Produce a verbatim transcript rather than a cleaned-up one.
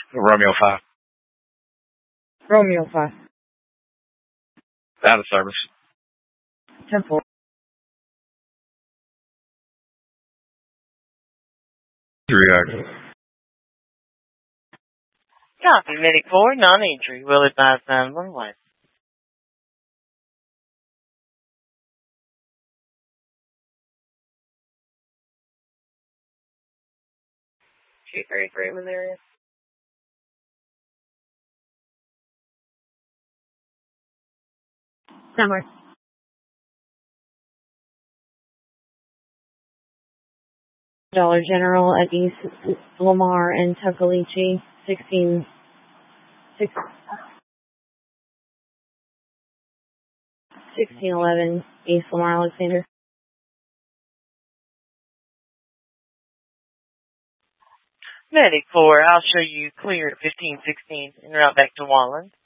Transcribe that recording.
Romeo five. Romeo five. Out of service. ten four. Reactive. Copy, Medic four, non-entry. Will advise nine one one. two thirty-three in the area. Somewhere. Dollar General at East Lamar and Tuckaleechee, sixteen, six, sixteen eleven East Lamar, Alexander. Medic four, I'll show you clear at fifteen sixteen and route back to Wallen.